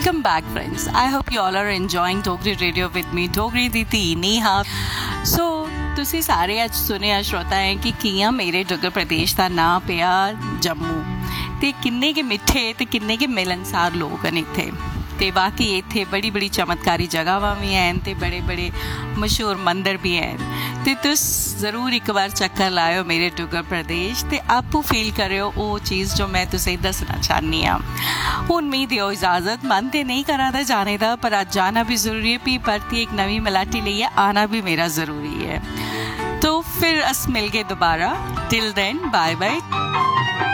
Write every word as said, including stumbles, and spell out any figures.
Welcome back, friends. I hope you all are enjoying Dogri Radio with me, Dogri Diti Neha. So, ਤੁਸੀਂ ਸਾਰੇ ਅੱਜ ਸੁਣਿਆ ਸ਼ਰੋਤਾ ਹੈ ਕਿ ਕਿਆਂ ਮੇਰੇ ਡੁੱਗਰ ਪ੍ਰਦੇਸ਼ ਦਾ ਨਾਂ ਪਿਆ ਜੰਮੂ ਤੇ ਕਿੰਨੇ ਕੇ ਮਿੱਠੇ ਤੇ ਕਿੰਨੇ ਕੇ ਮਿਲਨਸਾਰ ਲੋਕ ਹਨ ਇੱਥੇ ਤੇ ਬਾਕੀ ਇੱਥੇ ਬੜੀ ਬੜੀ ਚਮਤਕਾਰੀ ਜਗ੍ਹਾਵਾਂ ਵੀ ਹਨ ਤੇ ਬੜੇ ਬੜੇ ਮਸ਼ਹੂਰ ਮੰਦਰ ਵੀ ਹਨ ਤੇ ਤੁਸੀਂ ਜ਼ਰੂਰ ਇੱਕ ਵਾਰ ਚੱਕਰ ਲਾਇਓ ਮੇਰੇ ਡੁੱਗਰ ਪ੍ਰਦੇਸ਼ ਤੇ ਆਪੂ ਫੀਲ ਕਰਿਓ ਉਹ ਚੀਜ਼ ਜੋ ਮੈਂ ਤੁਸੀਂ ਦੱਸਣਾ ਚਾਹੁੰਦੀ ਹਾਂ ਹੁਣ ਮੀ ਦਿਓ ਇਜਾਜ਼ਤ ਮਨ ਤੇ ਨਹੀਂ ਕਰਾਂ ਦਾ ਜਾਣੇ ਦਾ ਪਰ ਅੱਜ ਜਾਣਾ ਵੀ ਜ਼ਰੂਰੀ ਹੈ ਵੀ ਭਰਤੀ ਇੱਕ ਨਵੀਂ ਮਲਾਟੀ ਲਈ ਹੈ ਆना भी मेरा ज़रूरी है तो फिर अस मिल गए दोबारा टिल देन बाय बाय